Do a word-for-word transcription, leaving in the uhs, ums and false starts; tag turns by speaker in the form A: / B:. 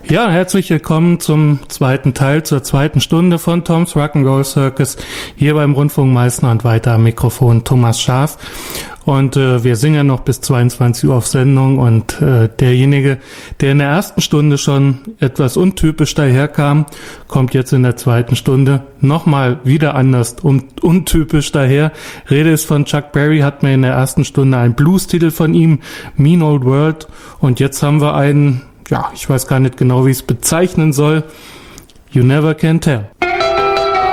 A: Ja, herzlich willkommen zum zweiten Teil, zur zweiten Stunde von Tom's Rock'n'Roll Circus, hier beim Rundfunk Meißner und weiter am Mikrofon Thomas Scharf. Und äh, wir sind ja noch bis zweiundzwanzig Uhr auf Sendung und äh, derjenige, der in der ersten Stunde schon etwas untypisch daherkam, kommt jetzt in der zweiten Stunde nochmal wieder anders und untypisch daher. Rede ist von Chuck Berry, hat mir in der ersten Stunde einen Blues-Titel von ihm, Mean Old World, und jetzt haben wir einen, ja, ich weiß gar nicht genau, wie ich es bezeichnen soll, You Never Can Tell.